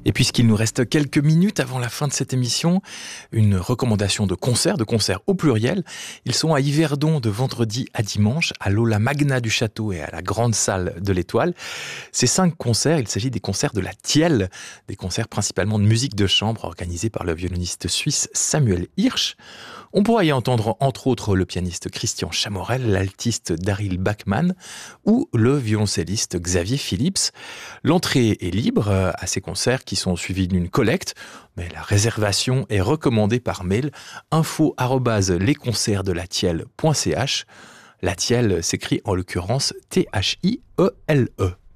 Et puisqu'il nous reste quelques minutes avant la fin de cette émission, une recommandation de concerts au pluriel. Ils sont à Yverdon de vendredi à dimanche, à l'Aula Magna du Château et à la Grande Salle de l'Étoile. Ces 5 concerts, il s'agit des concerts de la Tielle, des concerts principalement de musique de chambre organisés par le violoniste suisse Samuel Hirsch. On pourra y entendre entre autres le pianiste Christian Chamorel, l'altiste Daryl Bachmann ou le violoncelliste Xavier Phillips. L'entrée est libre à ces concerts qui sont suivis d'une collecte, mais la réservation est recommandée par mail info@lesconcertsdelatielle.ch. La Tielle s'écrit en l'occurrence Thiele.